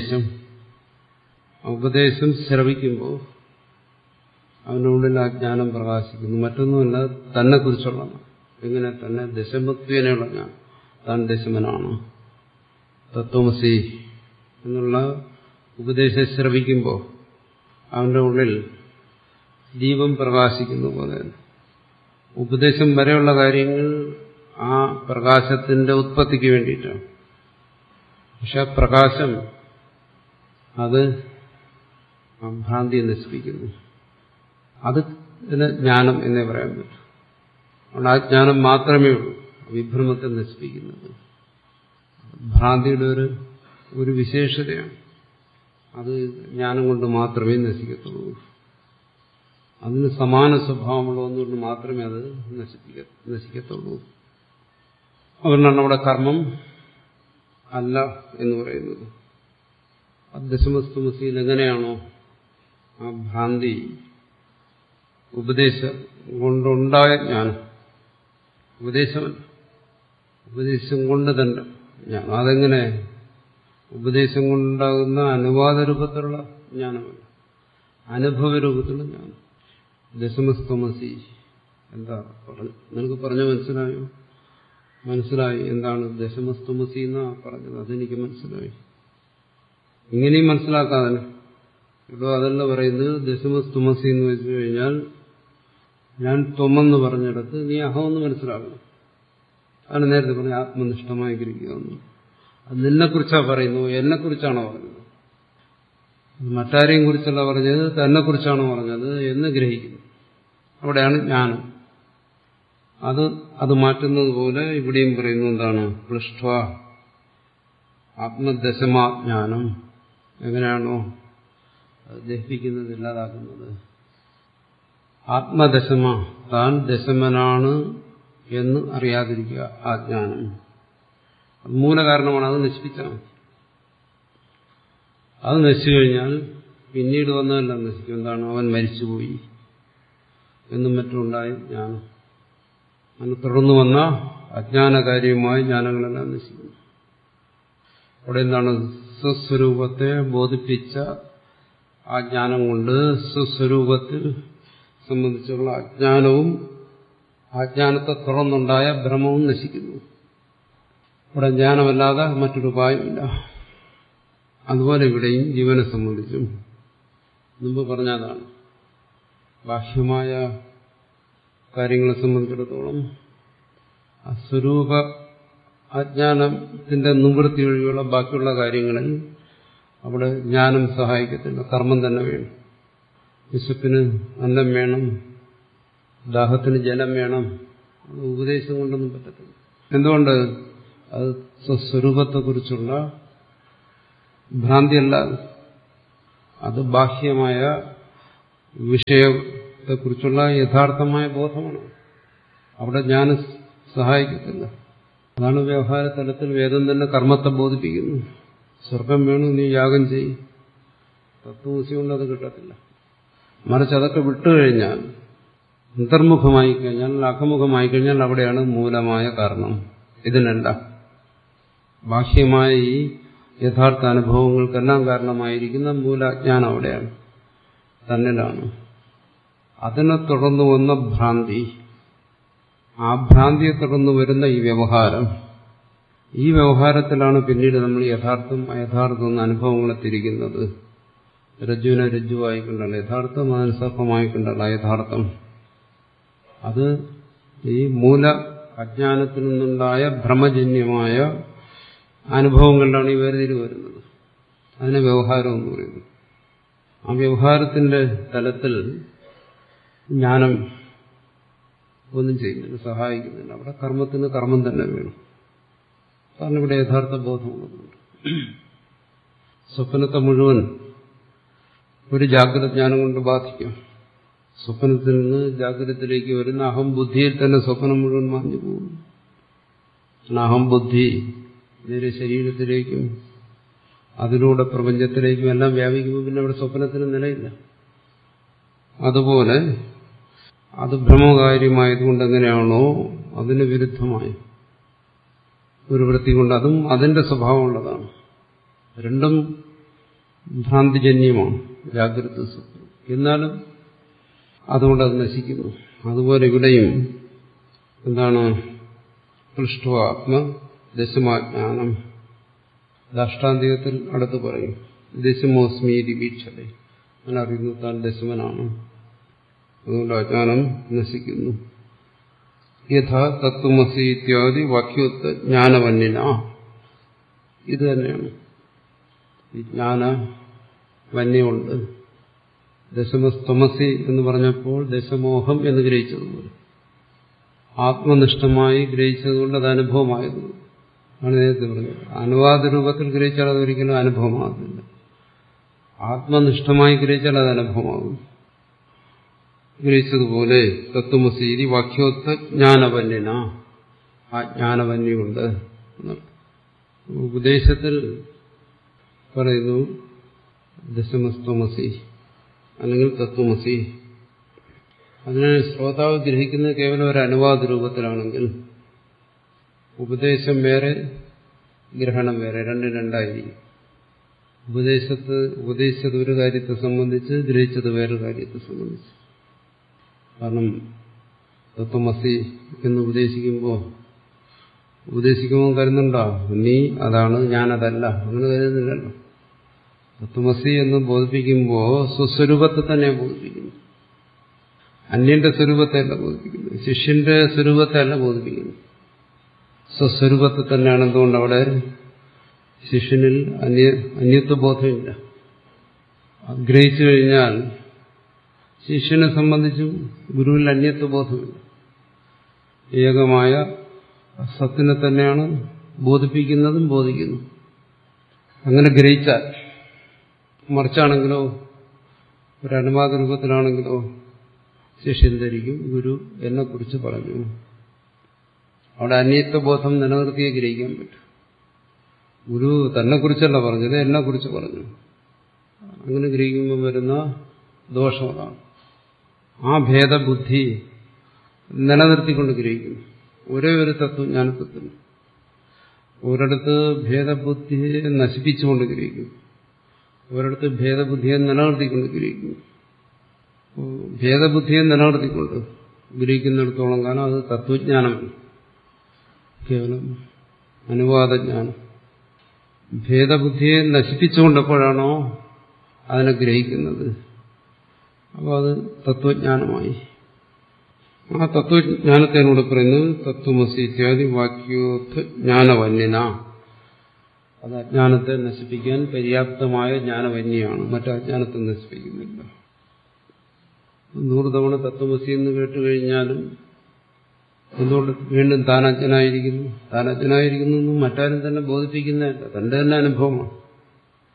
ഉപദേശം ശ്രവിക്കുമ്പോൾ അവനുള്ളിൽ ആ ജ്ഞാനം പ്രകാശിക്കുന്നു. മറ്റൊന്നുമല്ല, തന്നെ കുറിച്ചുള്ളതാണ്. എങ്ങനെ? തന്നെ ദശമത്വേനയുള്ള ജ്ഞാനം, താൻ ദശമനാണ്. തത്വമസി എന്നുള്ള ഉപദേശം ശ്രവിക്കുമ്പോൾ അവന്റെ ഉള്ളിൽ ദീപം പ്രകാശിക്കുന്ന പോലെ ഉപദേശം വരെയുള്ള കാര്യങ്ങൾ ആ പ്രകാശത്തിന്റെ ഉത്പത്തിക്ക് വേണ്ടിയിട്ടാണ്. പക്ഷെ ആ പ്രകാശം അത് ആ ഭ്രാന്തിയെ നശിപ്പിക്കുന്നു. അത് ഇതിന് ജ്ഞാനം എന്നേ പറയാൻ പറ്റും. അതുകൊണ്ട് ആ ജ്ഞാനം മാത്രമേ ഉള്ളൂ വിഭ്രമത്തെ നശിപ്പിക്കുന്നത്. ഭ്രാന്തിയുടെ ഒരു വിശേഷതയാണ്. അത് ജ്ഞാനം കൊണ്ട് മാത്രമേ നശിക്കത്തുള്ളൂ. അതിന് സമാന സ്വഭാവമുള്ള ഒന്നുകൊണ്ട് മാത്രമേ അത് നശിക്കത്തുള്ളൂ. അതുകൊണ്ടാണ് അവിടെ കർമ്മം അല്ല എന്ന് പറയുന്നത്. ദശമസ്തുമസിയിൽ എങ്ങനെയാണോ ആ ഭ്രാന്തി ഉപദേശം കൊണ്ടുണ്ടായ ജ്ഞാനം, ഉപദേശം കൊണ്ട് തന്നെ ജ്ഞാനം, അതെങ്ങനെ? ഉപദേശം കൊണ്ടുണ്ടാകുന്ന അനുവാദ രൂപത്തിലുള്ള ജ്ഞാനമല്ല, അനുഭവ രൂപത്തിലുള്ള ജ്ഞാനം. ദശമസ്തമസി എന്താ നിനക്ക് പറഞ്ഞു മനസ്സിലായി എന്താണ് ദശമസ്തമസി എന്നാ പറഞ്ഞത്? അതെനിക്ക് മനസ്സിലായി. ഇങ്ങനെയും മനസ്സിലാക്കാതെ ഇപ്പോൾ അതല്ല പറയുന്നത്. ദശമസ്തമസി എന്ന് വെച്ചു കഴിഞ്ഞാൽ ഞാൻ ത്വമെന്ന് പറഞ്ഞിടത്ത് നീ അഹമെന്ന് മനസ്സിലാക്കണം. അതാണ് നേരത്തെ പറഞ്ഞ ആത്മനിഷ്ഠമായി ഗ്രഹിക്കുക. അത് നിന്നെക്കുറിച്ചാണ് പറയുന്നത്, എന്നെക്കുറിച്ചാണോ പറഞ്ഞത്? മറ്റാരെയും കുറിച്ചല്ല പറഞ്ഞത്, തന്നെക്കുറിച്ചാണോ പറഞ്ഞത് എന്ന് ഗ്രഹിക്കുന്നു. അവിടെയാണ് ജ്ഞാനം. അത് മാറ്റുന്നത് പോലെ ഇവിടെയും പറയുന്നു. എന്താണ്? പൃഷ്ഠ ആത്മദശമാജ്ഞാനം. എങ്ങനെയാണോ അത് ദഹിപ്പിക്കുന്നത്, ഇല്ലാതാക്കുന്നത്? ആത്മദശമ, താൻ ദശമനാണ് എന്ന് അറിയാതിരിക്കുക ആ ജ്ഞാനം. അത് മൂലകാരണമാണ്. അത് നശിപ്പിച്ചാൽ മതി. അത് നശിച്ചു കഴിഞ്ഞാൽ പിന്നീട് വന്നതെല്ലാം നശിക്കും. എന്താണ്? അവൻ മരിച്ചുപോയി എന്നും മറ്റുണ്ടായ ജ്ഞാനം. അങ്ങനെ തുടർന്നു വന്ന അജ്ഞാനകാര്യമായ ജ്ഞാനങ്ങളെല്ലാം നശിക്കുന്നു. അവിടെ എന്താണ്? സ്വസ്വരൂപത്തെ ബോധിപ്പിച്ച ആ ജ്ഞാനം കൊണ്ട് സ്വസ്വരൂപത്തിൽ സംബന്ധിച്ചുള്ള അജ്ഞാനവും അജ്ഞാനത്തെ തുടർന്നുണ്ടായ ഭ്രമവും നശിക്കുന്നു. ഇവിടെ ജ്ഞാനമല്ലാതെ മറ്റൊരു ഉപായമില്ല. അതുപോലെ ഇവിടെയും ജീവനെ സംബന്ധിച്ചും മുമ്പ് പറഞ്ഞതാണ്. ബാഹ്യമായ കാര്യങ്ങളെ സംബന്ധിച്ചിടത്തോളം സ്വരൂപ അജ്ഞാനത്തിന്റെ നിവൃത്തി ഒഴികെയുള്ള ബാക്കിയുള്ള കാര്യങ്ങളിൽ അവിടെ ജ്ഞാനം സഹായിക്കത്തില്ല. കർമ്മം തന്നെ വേണം. വിശപ്പിന് അന്നം വേണം, ദാഹത്തിന് ജലം വേണം. അത് ഉപദേശം കൊണ്ടൊന്നും പറ്റത്തില്ല. എന്തുകൊണ്ട്? അത് സ്വസ്വരൂപത്തെക്കുറിച്ചുള്ള ഭ്രാന്തിയല്ല. അത് ബാഹ്യമായ വിഷയത്തെക്കുറിച്ചുള്ള യഥാർത്ഥമായ ബോധമാണ്. അവിടെ ജ്ഞാനം സഹായിക്കത്തില്ല. അതാണ് വ്യവഹാര തലത്തിൽ വേദം തന്നെ കർമ്മത്തെ ബോധിപ്പിക്കുന്നു. സ്വർഗം വേണു, നീ യാഗം ചെയ്യും. തത്വമസി കൊണ്ട് അത് കിട്ടത്തില്ല. മറിച്ച് അതൊക്കെ വിട്ടുകഴിഞ്ഞാൽ, അന്തർമുഖമായി കഴിഞ്ഞാൽ, അകമുഖമായി കഴിഞ്ഞാൽ അവിടെയാണ് മൂലമായ കാരണം. ഇതിനെല്ലാം ബാഹ്യമായ ഈ യഥാർത്ഥ അനുഭവങ്ങൾക്കെല്ലാം കാരണമായിരിക്കുന്ന മൂലജ്ഞാനം അവിടെയാണ്, തന്നിലാണ്. അതിനെ തുടർന്ന് വന്ന ഭ്രാന്തി, ആ ഭ്രാന്തിയെ തുടർന്ന് വരുന്ന ഈ വ്യവഹാരം, ഈ വ്യവഹാരത്തിലാണ് പിന്നീട് നമ്മൾ യഥാർത്ഥം അയഥാർത്ഥം എന്ന അനുഭവങ്ങളെ തിരിക്കുന്നത്. രജ്ജുവിനെ രജ്ജുവായി കണ്ടല്ല യഥാർത്ഥം, അതിന് സർപ്പമായി കണ്ടല്ല യഥാർത്ഥം. അത് ഈ മൂല അജ്ഞാനത്തിൽ നിന്നുണ്ടായ ഭ്രമജന്യമായ അനുഭവങ്ങളിലാണ് ഈ വേർതിരിവ് വരുന്നത്. അതിനെ വ്യവഹാരം എന്ന് പറയുന്നു. ആ വ്യവഹാരത്തിന്റെ തലത്തിൽ ജ്ഞാനം ഒന്നും ചെയ്യുന്നില്ല, സഹായിക്കുന്നില്ല. അവിടെ കർമ്മത്തിന് കർമ്മം തന്നെ വേണം. കാരണം ഇവിടെ യഥാർത്ഥ ബോധമുള്ളതുകൊണ്ട്. സ്വപ്നത്തെ മുഴുവൻ ഒരു ജാഗ്രത ജ്ഞാനം കൊണ്ട് ബാധിക്കും. സ്വപ്നത്തിൽ നിന്ന് ജാഗ്രതത്തിലേക്ക് വരുന്ന അഹം ബുദ്ധിയിൽ തന്നെ സ്വപ്നം മുഴുവൻ മാഞ്ഞു പോകും. അഹം ബുദ്ധി നേരെ ശരീരത്തിലേക്കും അതിലൂടെ പ്രപഞ്ചത്തിലേക്കും എല്ലാം വ്യാപിക്കുമ്പോൾ പിന്നെ അവിടെ സ്വപ്നത്തിന് നിലയില്ല. അതുപോലെ അത് ഭ്രമകാര്യമായതുകൊണ്ട് എങ്ങനെയാണോ അതിന് വിരുദ്ധമായി ഒരു വൃത്തി കൊണ്ട് അതും അതിന്റെ സ്വഭാവമുള്ളതാണ്. രണ്ടും ഭ്രാന്തിജന്യമാണ്, ജാഗ്രത സ്വപ്നം. എന്നാലും അതുകൊണ്ട് അത് നശിക്കുന്നു. അതുപോലെ ഇവിടെയും എന്താണ് പൃഷ്ഠാത്മ ദശമാജ്ഞാനം. ദാഷ്ടാന്തികത്തിൽ അടുത്ത് പറയും ദശമോസ്മീതി വീക്ഷണേ, അങ്ങനെ അറിയുന്നു താൻ ദശമനാണ്. അതുകൊണ്ട് അജ്ഞാനം നശിക്കുന്നു. യഥാ തത്വമസി ഇത്യാദി വാക്യോത്ത ജ്ഞാനവന്യന. ഇത് തന്നെയാണ് ഈ ജ്ഞാനവന്യമുണ്ട്. ദശമസ്തമസി എന്ന് പറഞ്ഞപ്പോൾ ദശമോഹം എന്ന് ഗ്രഹിച്ചതുപോലെ ആത്മനിഷ്ഠമായി ഗ്രഹിച്ചതുകൊണ്ട് അത് അനുഭവമായതുകൊണ്ട് ആണ് നേരത്തെ പറഞ്ഞത്. അനുവാദ രൂപത്തിൽ ഗ്രഹിച്ചാൽ അതൊരിക്കലും അനുഭവമാകുന്നില്ല. ആത്മനിഷ്ഠമായി ഗ്രഹിച്ചാൽ അത് അനുഭവമാകും. ഗ്രഹിച്ചതുപോലെ തത്വമസീതി വാക്യോത്ത ജ്ഞാനവന്യന, ആ ജ്ഞാനവന്യുണ്ട്. ഉപദേശത്തിൽ പറയുന്നു ദശമസ്തമസി അല്ലെങ്കിൽ തത്വമസി. അതിനെ ശ്രോതാവ് ഗ്രഹിക്കുന്നത് കേവലം ഒരു അനുവാദ രൂപത്തിലാണെങ്കിൽ ഉപദേശം വേറെ ഗ്രഹണം വേറെ, രണ്ടായിരിക്കും. ഉപദേശിച്ചത് ഒരു കാര്യത്തെ സംബന്ധിച്ച്, ഗ്രഹിച്ചത് വേറൊരു കാര്യത്തെ സംബന്ധിച്ച്. കാരണം തത്വമസി എന്ന് ഉപദേശിക്കുമ്പോൾ കരുതുന്നുണ്ടോ നീ അതാണ് ഞാനതല്ല, അങ്ങനെ കരുതുന്നില്ലല്ലോ. തത്വമസി എന്ന് ബോധിപ്പിക്കുമ്പോൾ സ്വസ്വരൂപത്തെ തന്നെ ബോധിപ്പിക്കുന്നു, അന്യന്റെ സ്വരൂപത്തെ അല്ല ബോധിപ്പിക്കുന്നു, ശിഷ്യന്റെ സ്വരൂപത്തെ അല്ല ബോധിപ്പിക്കുന്നു. സ്വസ്വരൂപത്തെ തന്നെയാണ്. എന്തുകൊണ്ട് അവിടെ ശിഷ്യനിൽ അന്യത്വബോധമില്ല. ഗ്രഹിച്ചു കഴിഞ്ഞാൽ ശിഷ്യനെ സംബന്ധിച്ചും ഗുരുവിൽ അന്യത്വബോധമില്ല. ഏകമായ സത്തിനെ തന്നെയാണ് ബോധിപ്പിക്കുന്നതും ബോധിക്കുന്നു. അങ്ങനെ ഗ്രഹിച്ചാൽ, മറിച്ചാണെങ്കിലോ ഒരു അനുവാദ രൂപത്തിലാണെങ്കിലോ ശിഷ്യൻ ധരിക്കും ഗുരു എന്നെക്കുറിച്ച് പറഞ്ഞു. അവിടെ അന്യത്വബോധം നിലനിർത്തിയേ ഗ്രഹിക്കാൻ പറ്റും. ഗുരു തന്നെക്കുറിച്ചല്ല പറഞ്ഞത്, എന്നെക്കുറിച്ച് പറഞ്ഞു. അങ്ങനെ ഗ്രഹിക്കുമ്പോൾ വരുന്ന ദോഷം അതാണ്. ആ ഭേദബുദ്ധി നിലനിർത്തിക്കൊണ്ട് ഗ്രഹിക്കുന്നു. ഒരേ ഒരു തത്വജ്ഞാനത്വത്തിന് ഒരിടത്ത് ഭേദബുദ്ധിയെ നശിപ്പിച്ചുകൊണ്ട് ഗ്രഹിക്കുന്നു, ഒരിടത്ത് ഭേദബുദ്ധിയെ നിലനിർത്തിക്കൊണ്ട് ഗ്രഹിക്കുന്നു. ഭേദബുദ്ധിയെ നിലനിർത്തിക്കൊണ്ട് ഗ്രഹിക്കുന്നിടത്തോളം കാലം അത് തത്വജ്ഞാനമല്ല, കേവലം അനുവാദജ്ഞാനം. ഭേദബുദ്ധിയെ നശിപ്പിച്ചുകൊണ്ടപ്പോഴാണോ അതിനെ ഗ്രഹിക്കുന്നത്, അപ്പോൾ അത് തത്വജ്ഞാനമായി. ആ തത്വജ്ഞാനത്തിനോട് പറയുന്നത് തത്വമസി ഇത്യാദി വാക്യോത്ഥ ജ്ഞാനവന്യന. അത് അജ്ഞാനത്തെ നശിപ്പിക്കാൻ പര്യാപ്തമായ ജ്ഞാനവന്യാണ്, മറ്റജ്ഞാനത്തെ നശിപ്പിക്കുന്നില്ല. 100 തവണ തത്വമസി എന്ന് കേട്ടുകഴിഞ്ഞാലും എന്തുകൊണ്ട് വീണ്ടും താൻ അജ്ഞനായിരിക്കുന്നു എന്നും മറ്റാരും തന്നെ ബോധിപ്പിക്കുന്നതല്ല, തന്റെ തന്നെ അനുഭവമാണ്.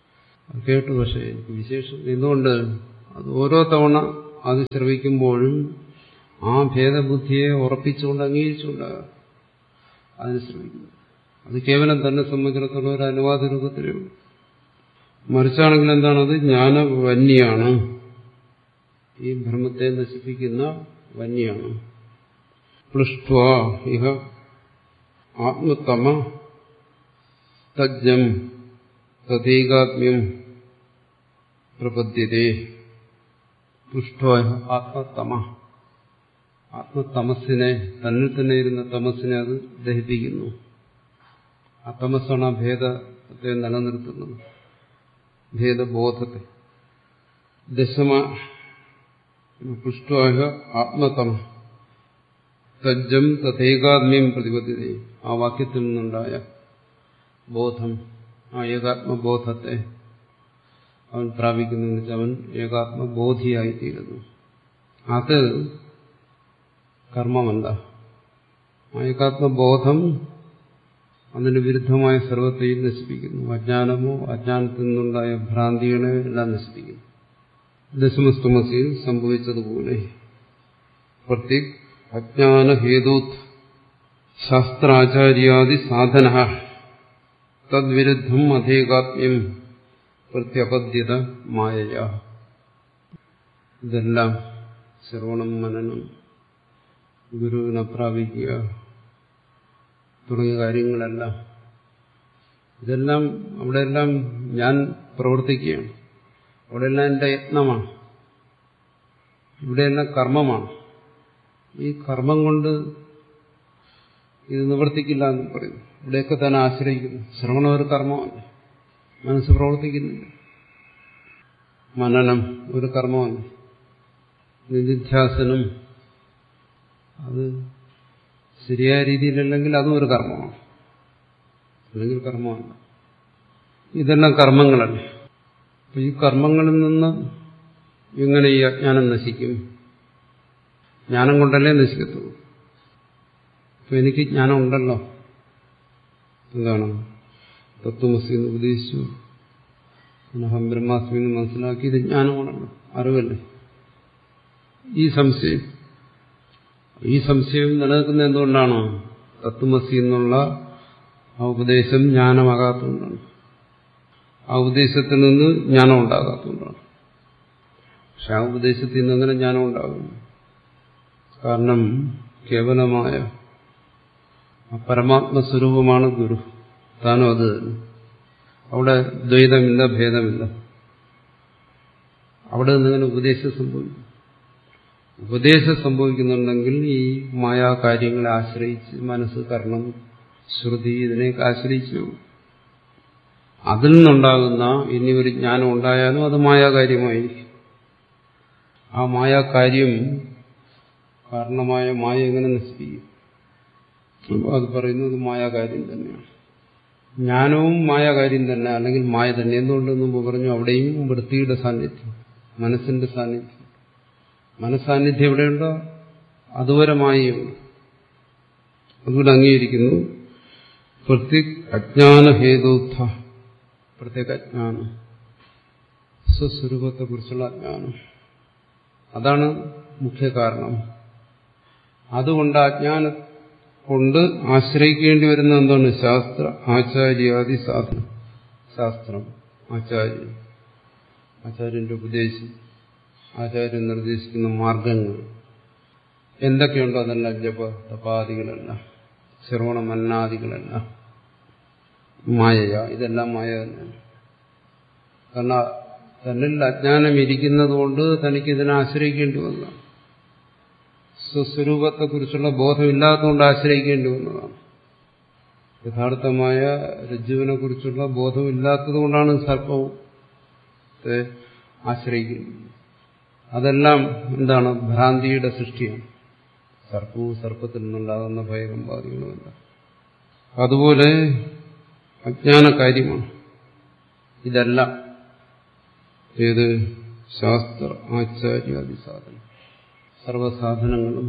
അത് കേട്ടു. പക്ഷേ എനിക്ക് വിശേഷം എന്തുകൊണ്ട് അത് ഓരോ തവണ അത് ശ്രവിക്കുമ്പോഴും ആ ഭേദബുദ്ധിയെ ഉറപ്പിച്ചുകൊണ്ട് അംഗീകരിച്ചുകൊണ്ടാകാം അതിന് ശ്രമിക്കുന്നു. അത് കേവലം തന്നെ സംബന്ധിച്ചിടത്തോളം ഒരു അനുവാദ രൂപത്തിലേ ഉള്ളൂ. മറിച്ചാണെങ്കിൽ എന്താണത്? ജ്ഞാനവന്യാണ്, ഈ ഭ്രമത്തെ നശിപ്പിക്കുന്ന വന്യാണ്. പ്ലുഷ്ട്വാ ഇഹ ആത്മതമ തജ്ജം തദൈകാത്മ്യം പ്രപദ്യതേ. പ്ലുഷ്ട്വാ ആത്മതമ, ആത്മതമസ്സിനെ, തന്നിൽ തന്നെ ഇരുന്ന തമസ്സിനെ അത് ദഹിപ്പിക്കുന്നു. ആ തമസ്സാണ് ആ ഭേദത്തെ നിലനിർത്തുന്നത്, ഭേദബോധത്തെ. ദശമ പുഷ്ട്വാഹ ആത്മതമ തജ്ജം തഥൈകാത്മ്യം പ്രതിപദ്ധ്യത. ആ വാക്യത്തിൽ നിന്നുണ്ടായ ബോധം, ആ ഏകാത്മബോധത്തെ അവൻ പ്രാപിക്കുന്നു. വെച്ചാൽ അവൻ ഏകാത്മബോധിയായിത്തീരുന്നു. അത് കർമ്മമല്ല. ആ ഏകാത്മബോധം അതിന് വിരുദ്ധമായ സർവത്തെയും നശിപ്പിക്കുന്നു. അജ്ഞാനമോ അജ്ഞാനത്തിൽ നിന്നുണ്ടായ ഭ്രാന്തികളെ എല്ലാം നശിപ്പിക്കുന്നു. ദശമസ്തമസിൽ സംഭവിച്ചതുപോലെ പ്രത്യേക് അജ്ഞാനഹേതൂത് ശാസ്ത്രാചാര്യാദി സാധന തദ്വിരുദ്ധം അധേകാത്മ്യം പ്രത്യപദ്യത മായയാ. ഇതെല്ലാം ശ്രവണം, മനനം, ഗുരുവിനെ പ്രാപിക്കുക തുടങ്ങിയ കാര്യങ്ങളെല്ലാം, ഇതെല്ലാം അവിടെയെല്ലാം ഞാൻ പ്രവർത്തിക്കുകയാണ്. അവിടെയെല്ലാം എൻ്റെ യത്നമാണ്. ഇവിടെയെല്ലാം കർമ്മമാണ്. ഈ കർമ്മം കൊണ്ട് ഇത് നിവർത്തിക്കില്ല എന്ന് പറയുന്നു. ഇവിടെയൊക്കെ തന്നെ ആശ്രയിക്കുന്നു. ശ്രവണം ഒരു കർമ്മമല്ല, മനസ്സ് പ്രവർത്തിക്കുന്നില്ല. മനനം ഒരു കർമ്മമല്ല, നിധിധ്യാസനം അത് ശരിയായ രീതിയിലല്ലെങ്കിൽ അതും ഒരു കർമ്മമാണ്, അല്ലെങ്കിൽ കർമ്മമല്ല. ഇതെല്ലാം കർമ്മങ്ങളല്ലേ. അപ്പൊ ഈ കർമ്മങ്ങളിൽ നിന്ന് എങ്ങനെ ഈ അജ്ഞാനം നശിക്കും? ജ്ഞാനം കൊണ്ടല്ലേ നശിക്കത്തുള്ളൂ. അപ്പൊ എനിക്ക് ജ്ഞാനം ഉണ്ടല്ലോ. എന്താണ്? തത്വമസി എന്ന് ഉപദേശിച്ചു, അഹം ബ്രഹ്മാസ്മി എന്ന് മനസ്സിലാക്കി. ഇത് ജ്ഞാനമാണല്ലോ, അറിവല്ലേ. ഈ സംശയം നിലനിൽക്കുന്നത് എന്തുകൊണ്ടാണോ? തത്വമസി എന്നുള്ള ആ ഉപദേശം ജ്ഞാനമാകാത്തതുകൊണ്ടാണ്. ആ ഉപദേശത്തിൽ നിന്ന് ജ്ഞാനം ഉണ്ടാകാത്തതുകൊണ്ടാണ്. പക്ഷെ ആ ഉപദേശത്തിൽ നിന്ന് അങ്ങനെ ജ്ഞാനം ഉണ്ടാകും. കാരണം കേവലമായ ആ പരമാത്മസ്വരൂപമാണ് ഗുരു. താനും അത് തന്നെ. അവിടെ ദ്വൈതമില്ല, ഭേദമില്ല. അവിടെ നിന്നിങ്ങനെ ഉപദേശം സംഭവിക്കും. ഉപദേശം സംഭവിക്കുന്നുണ്ടെങ്കിൽ ഈ മായാകാര്യങ്ങളെ ആശ്രയിച്ച് മനസ്സ്, കർണം, ശ്രുതി ഇതിനെയൊക്കെ ആശ്രയിച്ചു അതിൽ നിന്നുണ്ടാകുന്ന ഇനി ഒരു ജ്ഞാനം ഉണ്ടായാലും അത് മായാകാര്യമായിരിക്കും. ആ മായാകാര്യം കാരണമായ മായ എങ്ങനെ നശിപ്പിക്കും? അപ്പോൾ അത് പറയുന്നത് മായാകാര്യം തന്നെയാണ്. ജ്ഞാനവും മായാകാര്യം തന്നെ, അല്ലെങ്കിൽ മായ തന്നെ. എന്തുകൊണ്ടെന്ന് മുമ്പ് പറഞ്ഞു, അവിടെയും വൃത്തിയുടെ സാന്നിധ്യം, മനസ്സിന്റെ സാന്നിധ്യം. മനസ്സാന്നിധ്യം എവിടെയുണ്ടോ അതുവരെ മായയുണ്ട്. അതുകൊണ്ട് അംഗീകരിക്കുന്നു. പ്രത്യേക അജ്ഞാനഹേതൂത്ഥ, പ്രത്യേക അജ്ഞാനം, സ്വസ്വരൂപത്തെക്കുറിച്ചുള്ള അജ്ഞാനം, അതാണ് മുഖ്യ കാരണം. അതുകൊണ്ട് അജ്ഞാനം കൊണ്ട് ആശ്രയിക്കേണ്ടി വരുന്ന എന്താണ്? ശാസ്ത്ര ആചാര്യാദി സാധനം. ശാസ്ത്രം, ആചാര്യന്റെ ഉപദേശം, ആചാര്യൻ നിർദ്ദേശിക്കുന്ന മാർഗങ്ങൾ എന്തൊക്കെയുണ്ടോ അതെല്ലാം ജപ തപാദികളല്ല, ശ്രവണ മന്നാദികളല്ല, മായയാ. ഇതെല്ലാം മായ തന്നെയാണ്. കാരണം തന്നിൽ അജ്ഞാനം ഇരിക്കുന്നത് കൊണ്ട് തനിക്ക് ഇതിനെ ആശ്രയിക്കേണ്ടി വന്നതാണ്. സ്വസ്വരൂപത്തെക്കുറിച്ചുള്ള ബോധമില്ലാത്തതുകൊണ്ട് ആശ്രയിക്കേണ്ടി വന്നതാണ്. യഥാർത്ഥമായ രജ്ജുവിനെ കുറിച്ചുള്ള ബോധമില്ലാത്തതുകൊണ്ടാണ് സർപ്പത്തെ ആശ്രയിക്കുന്നത്. അതെല്ലാം എന്താണ്? ഭ്രാന്തിയുടെ സൃഷ്ടിയാണ്. സർപ്പവും സർപ്പത്തിൽ നിന്നുണ്ടാകുന്ന ഭയകമ്പാദികളുമല്ല. അതുപോലെ അജ്ഞാനകാര്യമാണ് ഇതെല്ലാം. ഏത്? ശാസ്ത്ര ആചാര്യാദി സാധനം, സർവസാധനങ്ങളും.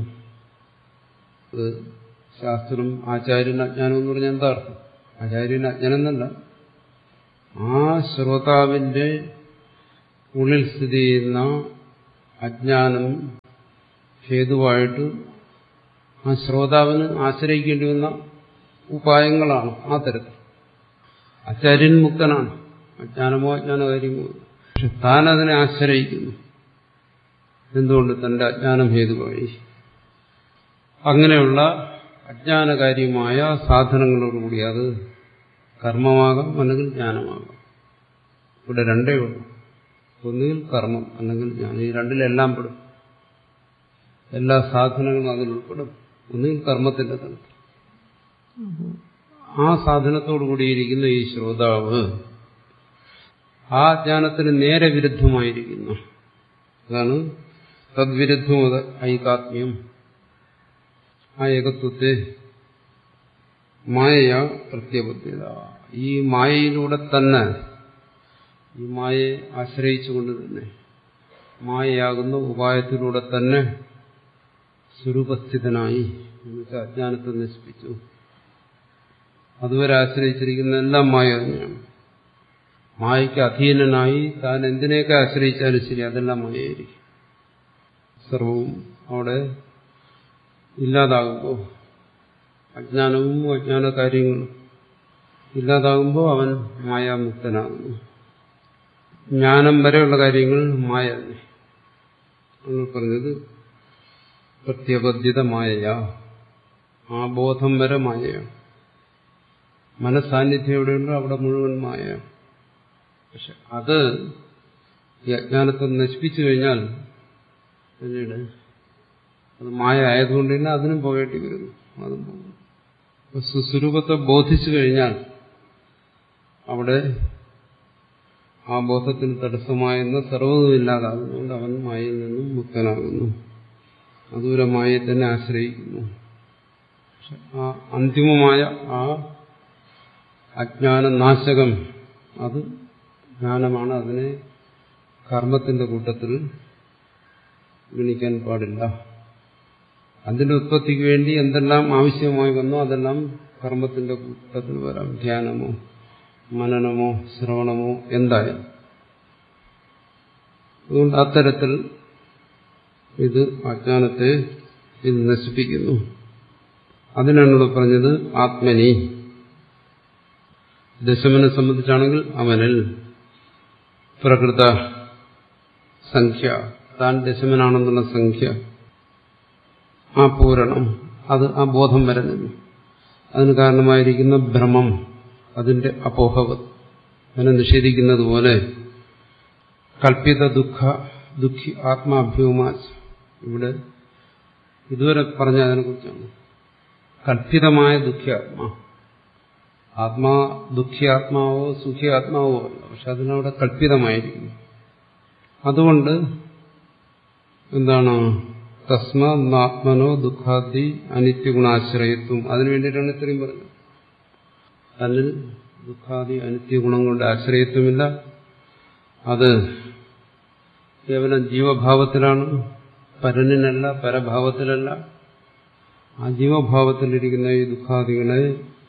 ശാസ്ത്രം ആചാര്യന് അജ്ഞാനം എന്ന് പറഞ്ഞാൽ എന്താ അർത്ഥം? ആചാര്യന് അജ്ഞാനം എന്നല്ല, ആ ശ്രോതാവിന്റെ ഉള്ളിൽ സ്ഥിതി ചെയ്യുന്ന അജ്ഞാനം ഹേതുവായിട്ട് ആ ശ്രോതാവിന് ആശ്രയിക്കേണ്ടി വന്ന ഉപായങ്ങളാണ് ആ തരത്തിൽ. ആചാര്യൻ മുക്തനാണ്, അജ്ഞാനമോ അജ്ഞാനകാര്യമോ. പക്ഷെ താൻ അതിനെ ആശ്രയിക്കുന്നു. എന്തുകൊണ്ട്? തന്റെ അജ്ഞാനം ഹേതുവായി. അങ്ങനെയുള്ള അജ്ഞാനകാര്യമായ സാധനങ്ങളോടുകൂടി, അത് കർമ്മമാകാം അല്ലെങ്കിൽ ജ്ഞാനമാകാം. ഇവിടെ രണ്ടേ ഉള്ളൂ. ഒന്നുകിൽ കർമ്മം അല്ലെങ്കിൽ ജ്ഞാനം. ഈ രണ്ടിലെല്ലാം പെടും. എല്ലാ സാധനങ്ങളും അതിൽ ഉൾപ്പെടും. ഒന്നുകിൽ കർമ്മത്തിന്റെ തലത്തിൽ. ആ സാധനത്തോടു കൂടിയിരിക്കുന്ന ഈ ശ്രോതാവ് ആ ജ്ഞാനത്തിന് നേരെ വിരുദ്ധമായിരിക്കുന്നു. അതാണ് തദ്വിരുദ്ധം ഐകാത്മ്യം. ആ ഏകത്വത്തെ മായ പ്രത്യബദ്ധ്യത. ഈ മായയിലൂടെ തന്നെ, ഈ മായയെ ആശ്രയിച്ചുകൊണ്ട് തന്നെ, മായയാകുന്ന ഉപായത്തിലൂടെ തന്നെ സ്വരൂപസ്ഥിതനായി, എന്നുവെച്ചാൽ അജ്ഞാനത്തെ നശിപ്പിച്ചു. അതുവരെ ആശ്രയിച്ചിരിക്കുന്ന എല്ലാം മായ തന്നെയാണ്. മായയ്ക്ക് അധീനനായി താൻ എന്തിനെയൊക്കെ ആശ്രയിച്ചാലും ശരി, അതെല്ലാം മായയായിരിക്കും. സർവവും അവിടെ ഇല്ലാതാകുമ്പോൾ, അജ്ഞാനവും അജ്ഞാന കാര്യങ്ങളും ഇല്ലാതാകുമ്പോൾ അവൻ മായാമുക്തനാകുന്നു. ജ്ഞാനം വരെയുള്ള കാര്യങ്ങൾ മായ തന്നെ. നമ്മൾ പറഞ്ഞത് പ്രത്യബദ്ധ്യത മായയാ. ആ ബോധം വരെ മായയാണ്. മനസ്സാന്നിധ്യം എവിടെയുണ്ടോ അവിടെ മുഴുവൻ മായയാണ്. പക്ഷെ അത് ഈ അജ്ഞാനത്തെ നശിപ്പിച്ചു കഴിഞ്ഞാൽ പിന്നീട് അത് മായ ആയതുകൊണ്ട് തന്നെ അതിനും പോകേണ്ടി വരുന്നു. അതും പോകും. സ്വസ്വരൂപത്തെ ബോധിച്ചു കഴിഞ്ഞാൽ അവിടെ ആ ബോധത്തിന് തടസ്സമായെന്ന സർവ്വതും ഇല്ലാതാകുന്നുകൊണ്ട് അവൻ മായയിൽ നിന്നും മുക്തനാകുന്നു. അതുവരെ മായയെ തന്നെ ആശ്രയിക്കുന്നു. പക്ഷെ ആ അന്തിമമായ ആ അജ്ഞാനനാശകം അത് ജ്ഞാനമാണ്. അതിനെ കർമ്മത്തിന്റെ കൂട്ടത്തിൽ ഗണിക്കാൻ പാടില്ല. അതിന്റെ ഉത്പത്തിക്ക് വേണ്ടി എന്തെല്ലാം ആവശ്യമായി വന്നോ അതെല്ലാം കർമ്മത്തിന്റെ കൂട്ടത്തിൽ വരാം. ധ്യാനമോ മനനമോ ശ്രവണമോ എന്തായാലും. അതുകൊണ്ട് അത്തരത്തിൽ ഇത് അജ്ഞാനത്തെ ഇത് നശിപ്പിക്കുന്നു. അതിനാണ് പറഞ്ഞത് ആത്മനി. ദശമനെ സംബന്ധിച്ചാണെങ്കിൽ അവനിൽ പ്രകൃത സംഖ്യ, താൻ ദശമനാണെന്നുള്ള സംഖ്യ, ആ പൂരണം, അത് ആ ബോധം വരെ നിന്നു. അതിന് കാരണമായിരിക്കുന്ന ഭ്രമം, അതിന്റെ അപോഹവത്, അതിനെ നിഷേധിക്കുന്നത് പോലെ കൽപ്പിത ദുഃഖി ആത്മാഭ്യൂമാസ്. ഇവിടെ ഇതുവരെ പറഞ്ഞ അതിനെക്കുറിച്ചാണ്. കൽപ്പിതമായ ദുഃഖ്യാത്മാ. ആത്മാ ദുഃഖ്യാത്മാവോ സുഖ്യാത്മാവോ അല്ല, പക്ഷെ അതിനവിടെ കൽപ്പിതമായിരിക്കുന്നു. അതുകൊണ്ട് എന്താണ്? തസ്മാത്മനോ ദുഃഖാദി അനിത്യഗുണാശ്രയത്വം. അതിനു വേണ്ടിയിട്ടാണ് ഇത്രയും പറഞ്ഞത്. അതിൽ ദുഃഖാദി അനിത്യഗുണങ്ങളുടെ ആശ്രയത്വമില്ല. അത് കേവലം ജീവഭാവത്തിലാണ്, പരനിനല്ല, പരഭാവത്തിലല്ല. ആ ജീവഭാവത്തിലിരിക്കുന്ന ഈ ദുഃഖാദികളെ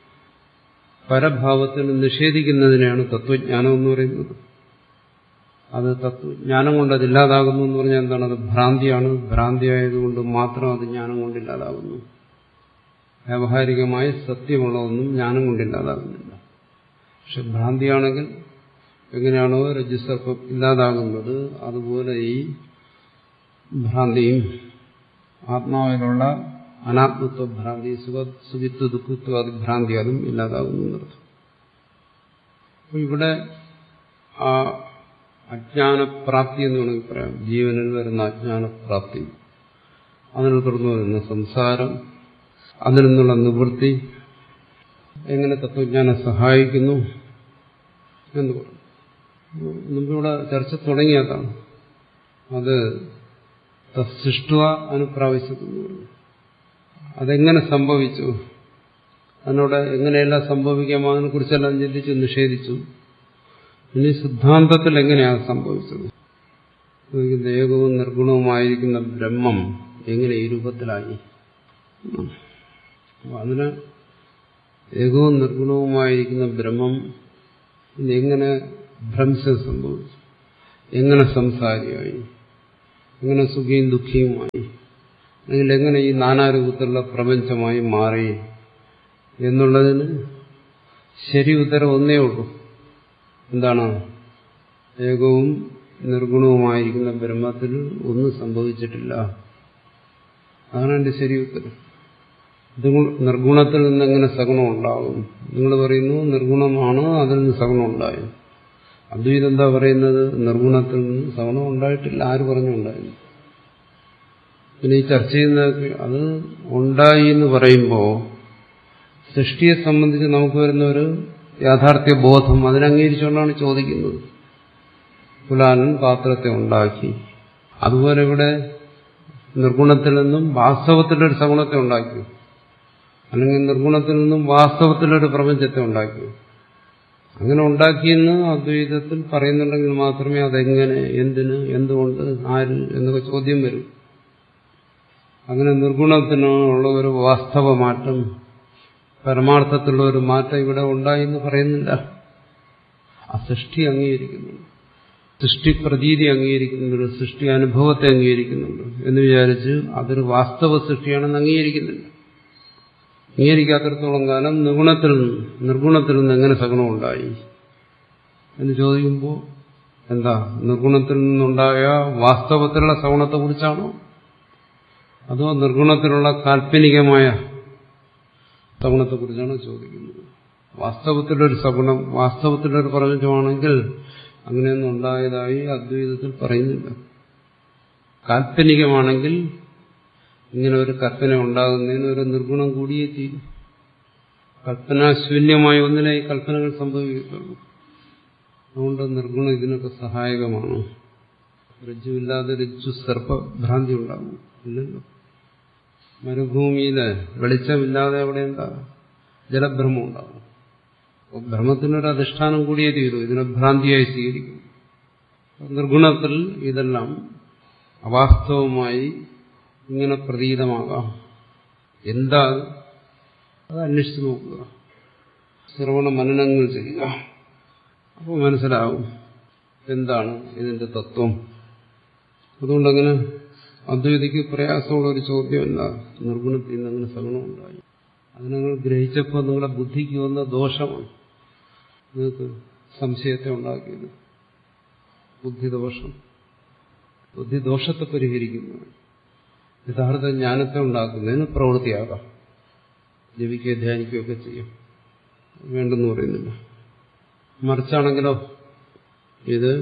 പരഭാവത്തിൽ നിഷേധിക്കുന്നതിനെയാണ് തത്വജ്ഞാനം എന്ന് പറയുന്നത്. അത് തത്വജ്ഞാനം കൊണ്ട് അതില്ലാതാകുന്നു എന്ന് പറഞ്ഞാൽ എന്താണ്? അത് ഭ്രാന്തിയാണ്. ഭ്രാന്തിയായതുകൊണ്ട് മാത്രം അത് ജ്ഞാനം കൊണ്ടില്ലാതാകുന്നു. വ്യാവഹാരികമായി സത്യമുള്ളതൊന്നും ജ്ഞാനം കൊണ്ടില്ലാതാകുന്നില്ല. പക്ഷെ ഭ്രാന്തിയാണെങ്കിൽ എങ്ങനെയാണോ രജ്ജുസർപ്പം ഇല്ലാതാകുന്നത് അതുപോലെ ഈ ഭ്രാന്തിയും ആത്മാവിലുള്ള അനാത്മത്വ ഭ്രാന്തി, സുഖിത്വ ദുഃഖിത്വ അത് ഭ്രാന്തി, അതും ഇല്ലാതാകുന്നു എന്നർത്ഥം. അപ്പോൾ ഇവിടെ ആ അജ്ഞാനപ്രാപ്തി എന്ന് വേണമെങ്കിൽ പറയാം. ജീവനിൽ വരുന്ന അജ്ഞാനപ്രാപ്തി, അതിനെ തുടർന്ന് വരുന്ന സംസാരം, അതിൽ നിന്നുള്ള നിവൃത്തി, എങ്ങനെ തത്വജ്ഞാനം സഹായിക്കുന്നു എന്ന് പറഞ്ഞു. മുമ്പിവിടെ ചർച്ച തുടങ്ങിയതാണ്. അത് സൃഷ്ട അനുപ്രാവശ്യത്തെന്ന് പറഞ്ഞു. അതെങ്ങനെ സംഭവിച്ചു, അതിനോട് എങ്ങനെയെല്ലാം സംഭവിക്കാം, അതിനെ കുറിച്ചെല്ലാം ചിന്തിച്ച് നിഷേധിച്ചു. ഇനി സിദ്ധാന്തത്തിൽ എങ്ങനെയാണ് സംഭവിച്ചത്? ഏകവും നിർഗുണവുമായിരിക്കുന്ന ബ്രഹ്മം എങ്ങനെ ഈ രൂപത്തിലായി? അതിന് ഏകവും നിർഗുണവുമായിരിക്കുന്ന ബ്രഹ്മം ഇനി എങ്ങനെ ഭ്രംശം സംഭവിച്ചു, എങ്ങനെ സംസാരിയായി, എങ്ങനെ സുഖിയും ദുഃഖിയുമായി, അല്ലെങ്കിൽ എങ്ങനെ ഈ നാനാരൂപത്തിലുള്ള പ്രപഞ്ചമായി മാറി എന്നുള്ളതിന് ശരി ഉത്തരം ഒന്നേ ഉള്ളൂ. എന്താണ്? ഏകവും നിർഗുണവുമായിരിക്കുന്ന ബ്രഹ്മത്തിൽ ഒന്നും സംഭവിച്ചിട്ടില്ല. അതാണ് എന്റെ ശരി ഉത്തരം. നിർഗുണത്തിൽ നിന്ന് എങ്ങനെ സഗുണം ഉണ്ടാകും? നിങ്ങൾ പറയുന്നു നിർഗുണമാണ്, അതിൽ നിന്ന് സഗുണം ഉണ്ടായി. അദ്വൈതം എന്താ പറയുന്നത്? നിർഗുണത്തിൽ നിന്ന് സഗുണം ഉണ്ടായിട്ടില്ല. ആര് പറഞ്ഞു ഉണ്ടായി? പിന്നെ ഈ ചർച്ച ചെയ്യുന്ന അത് ഉണ്ടായി എന്ന് പറയുമ്പോൾ സൃഷ്ടിയെ സംബന്ധിച്ച് നമുക്ക് വരുന്ന ഒരു യാഥാർത്ഥ്യ ബോധം അതിനംഗീകരിച്ചുകൊണ്ടാണ് ചോദിക്കുന്നത്. കുലാലൻ പാത്രത്തെ ഉണ്ടാക്കി, അതുപോലെ ഇവിടെ നിർഗുണത്തിൽ നിന്നും വാസ്തവത്തിലൊരു സഗുണത്തെ ഉണ്ടാക്കി, അല്ലെങ്കിൽ നിർഗുണത്തിൽ നിന്നും വാസ്തവത്തിലൊരു പ്രപഞ്ചത്തെ ഉണ്ടാക്കി. അങ്ങനെ ഉണ്ടാക്കിയെന്ന് അദ്വൈതത്തിൽ പറയുന്നുണ്ടെങ്കിൽ മാത്രമേ അതെങ്ങനെ, എന്തിന്, എന്തുകൊണ്ട്, ആര് എന്നൊക്കെ ചോദ്യം വരും. അങ്ങനെ നിർഗുണത്തിനുള്ള ഒരു വാസ്തവ മാറ്റം, പരമാർത്ഥത്തിലുള്ള ഒരു മാറ്റം ഇവിടെ ഉണ്ടായി എന്ന് പറയുന്നില്ല. ആ സൃഷ്ടി അംഗീകരിക്കുന്നുണ്ട്, സൃഷ്ടി പ്രതീതി അംഗീകരിക്കുന്നുണ്ട്, സൃഷ്ടി അനുഭവത്തെ അംഗീകരിക്കുന്നുണ്ട് എന്ന് വിചാരിച്ച് അതൊരു വാസ്തവ സൃഷ്ടിയാണെന്ന് അംഗീകരിക്കുന്നില്ല. അംഗീകരിക്കാത്തിടത്തോളം കാലം നിർഗുണത്തിൽ നിന്ന് എങ്ങനെ സഗുണം ഉണ്ടായി എന്ന് ചോദിക്കുമ്പോൾ എന്താ, നിർഗുണത്തിൽ നിന്നുണ്ടായ വാസ്തവത്തിലുള്ള സഗുണത്തെ കുറിച്ചാണോ, അതോ നിർഗുണത്തിലുള്ള കാൽപ്പനികമായ സഗുണത്തെ കുറിച്ചാണോ ചോദിക്കുന്നത്? വാസ്തവത്തിലൊരു സഗുണം, വാസ്തവത്തിലൊരു പ്രപഞ്ചമാണെങ്കിൽ അങ്ങനെയൊന്നും ഉണ്ടായതായി അദ്വൈതത്തിൽ പറയുന്നില്ല. കാൽപ്പനികമാണെങ്കിൽ ഇങ്ങനെ ഒരു കൽപ്പന ഉണ്ടാകുന്നതിന് ഒരു നിർഗുണം കൂടിയേ തീരും. കൽപ്പനാശൂന്യമായ ഒന്നിനെ ഈ കൽപ്പനകൾ സംഭവിക്കുള്ളൂ. അതുകൊണ്ട് നിർഗുണം ഇതിനൊക്കെ സഹായകമാണ്. രജ്ജുവില്ലാതെ രജ്ജു സർപ്പഭ്രാന്തി ഉണ്ടാകും ഇല്ലല്ലോ. മരുഭൂമിയില് വെളിച്ചമില്ലാതെ അവിടെ എന്താ, ജലഭ്രമം ഉണ്ടാകും. അപ്പോൾ ഭ്രമത്തിനൊരു അധിഷ്ഠാനം കൂടിയേ തീരൂ, ഇതിനെ ഭ്രാന്തിയായി സ്വീകരിക്കും. നിർഗുണത്തിൽ ഇതെല്ലാം അവാസ്തവമായി ഇങ്ങനെ പ്രതീതമാകാം. എന്താ അത് അന്വേഷിച്ച് നോക്കുക, ശ്രവണ മനനങ്ങൾ ചെയ്യുക. അപ്പോൾ മനസ്സിലാവും എന്താണ് ഇതിന്റെ തത്വം. അതുകൊണ്ടങ്ങനെ അദ്വൈതിക്ക് പ്രയാസമുള്ള ഒരു ചോദ്യമല്ല, നിർഗുണത്തിൽ നിന്ന് അങ്ങനെ സഗുണം ഉണ്ടായി. അത് നിങ്ങൾ ഗ്രഹിച്ചപ്പോൾ നിങ്ങളുടെ ബുദ്ധിക്ക് വന്ന ദോഷമാണ് നിങ്ങൾക്ക് സംശയത്തെ ഉണ്ടാക്കിയത്. ബുദ്ധിദോഷം, ബുദ്ധിദോഷത്തെ പരിഹരിക്കുന്നതാണ്. യഥാർത്ഥ ജ്ഞാനത്തെ ഉണ്ടാക്കുന്നതിന് പ്രവൃത്തിയാകാം, ജപിക്കുകയോ ധ്യാനിക്കുകയൊക്കെ ചെയ്യും, വേണ്ടെന്ന് പറയുന്നില്ല. മറിച്ചാണെങ്കിലോ ഇത്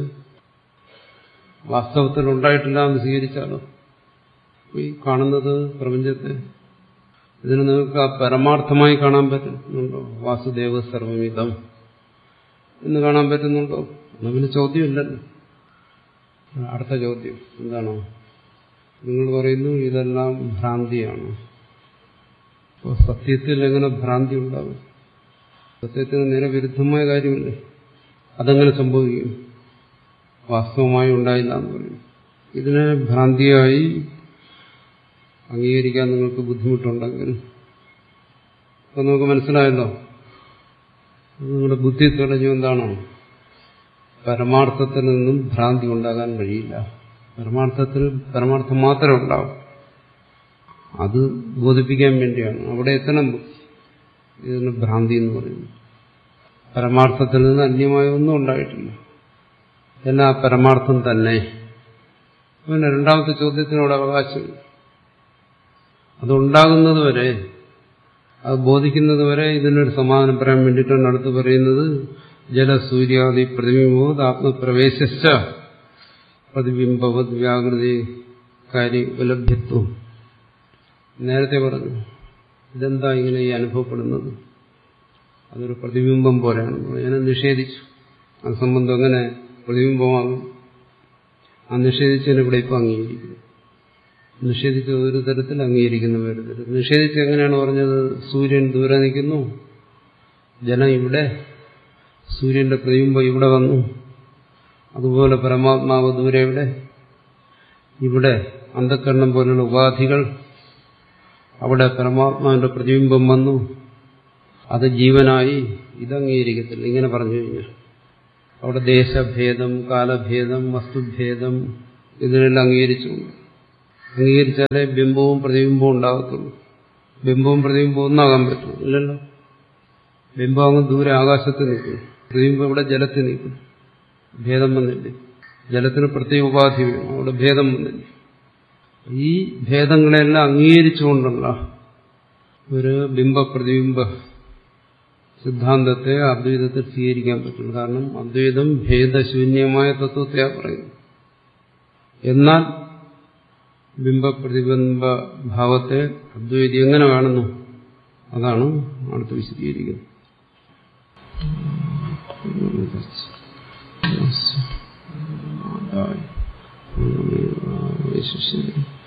വാസ്തവത്തിൽ ഉണ്ടായിട്ടില്ല എന്ന് സ്വീകരിച്ചാലോ, ഈ കാണുന്നത് പ്രപഞ്ചത്തെ ഇതിന് നിങ്ങൾക്ക് ആ പരമാർത്ഥമായി കാണാൻ പറ്റുന്നുണ്ടോ? വാസുദേവ സർവമിതം എന്ന് കാണാൻ പറ്റുന്നുണ്ടോ? എന്നാൽ പിന്നെ ചോദ്യമില്ലല്ലോ. അടുത്ത ചോദ്യം എന്താണോ? നിങ്ങൾ പറയുന്നു ഇതെല്ലാം ഭ്രാന്തിയാണ്. അപ്പോൾ സത്യത്തിൽ എങ്ങനെ ഭ്രാന്തി ഉണ്ടാകും? സത്യത്തിന് നേരെ വിരുദ്ധമായ കാര്യമില്ലേ? അതെങ്ങനെ സംഭവിക്കും? വാസ്തവമായി ഉണ്ടായില്ല എന്ന് പറയും. ഇതിനെ ഭ്രാന്തിയായി അംഗീകരിക്കാൻ നിങ്ങൾക്ക് ബുദ്ധിമുട്ടുണ്ടെങ്കിൽ അപ്പോൾ നമുക്ക് മനസ്സിലായല്ലോ, നിങ്ങളുടെ ബുദ്ധി തെളിഞ്ഞു എന്താണോ, പരമാർത്ഥത്തിൽ നിന്നും ഭ്രാന്തി ഉണ്ടാകാൻ കഴിയില്ല. പരമാർത്ഥം മാത്രമേ ഉണ്ടാവും. അത് ബോധിപ്പിക്കാൻ വേണ്ടിയാണ് അവിടെ എത്തണം. ഇതിന് ഭ്രാന്തി എന്ന് പറയുന്നു. പരമാർത്ഥത്തിൽ നിന്ന് അന്യമായ ഒന്നും ഉണ്ടായിട്ടില്ല, എല്ലാം പരമാർത്ഥം തന്നെ. പിന്നെ രണ്ടാമത്തെ ചോദ്യത്തിനോട് അവകാശമില്ല. അതുണ്ടാകുന്നതുവരെ, അത് ബോധിക്കുന്നതുവരെ ഇതിനൊരു സമാധാനം പറയാൻ വേണ്ടിയിട്ടാണ് അടുത്ത് പറയുന്നത്. ജലസൂര്യാദി പ്രതിബിംബവത് ആത്മപ്രവേശിച്ച പ്രതിബിംബവത് വ്യാകൃതി കാര്യ ഉപലഭ്യത്വം. നേരത്തെ പറഞ്ഞു ഇതെന്താ ഇങ്ങനെ ഈ അനുഭവപ്പെടുന്നത്, അതൊരു പ്രതിബിംബം പോലെയാണ്. ഞാൻ നിഷേധിച്ചു. ആ സംബന്ധം എങ്ങനെ പ്രതിബിംബമാകും? ആ നിഷേധിച്ചതിന് ഇവിടെ ഇപ്പം അംഗീകരിക്കുന്നു. നിഷേധിച്ച ഒരു തരത്തിൽ അംഗീകരിക്കുന്ന വേറെ തരത്തിൽ. നിഷേധിച്ച് എങ്ങനെയാണ് പറഞ്ഞത്? സൂര്യൻ ദൂരെ നിൽക്കുന്നു, ജലം ഇവിടെ, സൂര്യന്റെ പ്രതിബിംബം ഇവിടെ വന്നു. അതുപോലെ പരമാത്മാവ് ദൂരെ ഇവിടെ അന്ധക്കരണം പോലുള്ള ഉപാധികൾ, അവിടെ പരമാത്മാവിന്റെ പ്രതിബിംബം വന്നു, അത് ജീവനായി. ഇത് അംഗീകരിക്കത്തില്ല. ഇങ്ങനെ പറഞ്ഞു കഴിഞ്ഞാൽ അവിടെ ദേശഭേദം, കാലഭേദം, വസ്തുഭേദം ഇതിനെല്ലാം അംഗീകരിച്ചാലേ ബിംബവും പ്രതിബിംബവും ഉണ്ടാകത്തുള്ളൂ. ബിംബവും പ്രതിബിംബവും ഒന്നാകാൻ പറ്റും ഇല്ലല്ലോ. ബിംബം അങ്ങ് ദൂരെ ആകാശത്ത് നിൽക്കും, പ്രതിബിംബം ഇവിടെ ജലത്തിൽ നിൽക്കും. ഭേദം വന്നില്ലേ? ജലത്തിന് പ്രത്യേക ഉപാധി വേണം, അവിടെ ഭേദം വന്നില്ലേ? ഈ ഭേദങ്ങളെല്ലാം അംഗീകരിച്ചുകൊണ്ടുള്ള ഒരു ബിംബ-പ്രതിബിംബ സിദ്ധാന്തത്തെ അദ്വൈതത്തിൽ സ്വീകരിക്കാൻ പറ്റും. കാരണം അദ്വൈതം ഭേദശൂന്യമായ തത്വത്തെയാണ് പറയുന്നത്. എന്നാൽ ബിംബ-പ്രതിബിംബ ഭാവത്തെ അദ്വൈതി എങ്ങനെ കാണുന്നു അതാണ് അടുത്ത് വിശദീകരിക്കുന്നത്.